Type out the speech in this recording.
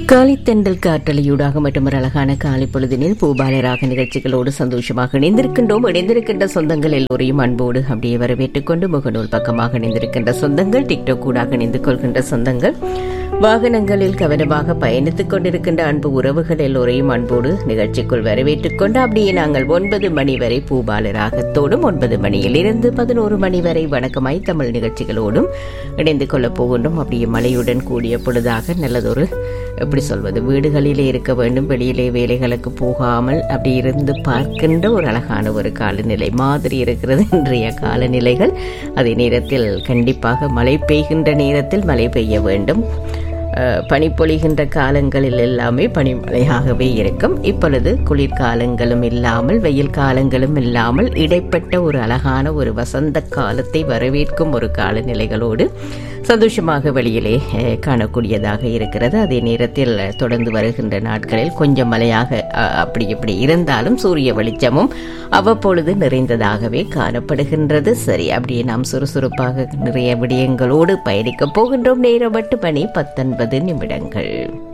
காலித்தெண்டல் காற்றலையூடாக மற்றும் ஒரு அழகான காலை பொழுதினில் பூபாலராக நிகழ்ச்சிகளோடு சந்தோஷமாக இணைந்திருக்கின்ற சொந்தங்கள் எல்லோரையும் அன்போடு அப்படியே வரவேற்றுக் கொண்டு முகநூல் பக்கமாக இணைந்திருக்கின்ற சொந்தங்கள், டிக்டாக் ஊடாக இணைந்து கொள்கின்ற சொந்தங்கள், வாகனங்களில் கவனமாக பயணித்துக் கொண்டிருக்கின்ற அன்பு உறவுகள் எல்லோரையும் அன்போடு நிகழ்ச்சிக்குள் வரவேற்றுக் கொண்டு அப்படியே நாங்கள் 9 மணி வரை பூபாலராகத்தோடும் 9 மணியிலிருந்து 11 மணி வரை வணக்கமாய் தமிழ் நிகழ்ச்சிகளோடும் இணைந்து கொள்ளப் போகின்றோம். அப்படியே மழையுடன் கூடிய பொழுதாக நல்லதொரு எப்படி சொல்வது, வீடுகளிலே இருக்க வேண்டும், வெளியிலே வேலைகளுக்கு போகாமல் அப்படி இருந்து பார்க்கின்ற ஒரு அழகான ஒரு காலநிலை மாதிரி இருக்கிறது இன்றைய காலநிலைகள். அதே நேரத்தில் கண்டிப்பாக மழை பெய்கின்ற நேரத்தில் மழை பெய்ய வேண்டும். பனி பொழிகின்ற காலங்களில் எல்லாமே பனிமழையாகவே இருக்கும். இப்பொழுது குளிர்காலங்களும் இல்லாமல் வெயில் காலங்களும் இல்லாமல் இடைப்பட்ட ஒரு அழகான ஒரு வசந்த காலத்தை வரவேற்கும் ஒரு காலநிலைகளோடு சந்தோஷமாக வெளியிலே காணக்கூடியதாக இருக்கிறது. அதே நேரத்தில் தொடர்ந்து வருகின்ற நாட்களில் கொஞ்சம் மழையாக அப்படி இப்படி இருந்தாலும் சூரிய வெளிச்சமும் அவ்வப்பொழுது நிறைந்ததாகவே காணப்படுகின்றது. சரி, அப்படியே நாம் சுறுசுறுப்பாக நிறைய விடயங்களோடு பயணிக்கப் போகின்றோம். நேரம் 8 மணி 19 நிமிடங்கள்.